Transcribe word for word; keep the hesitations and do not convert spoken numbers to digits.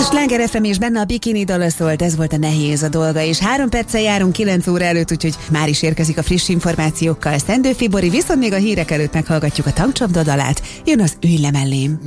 a Sláger ef em és benne a Bikini dala szólt, ez volt a Nehéz a dolga, és három perccel járunk kilenc óra előtt, úgyhogy már is érkezik a friss információkkal Szendő Fibori, viszont még a hírek előtt meghallgatjuk a Tankcsapda dalát, jön az Ülj le mellém.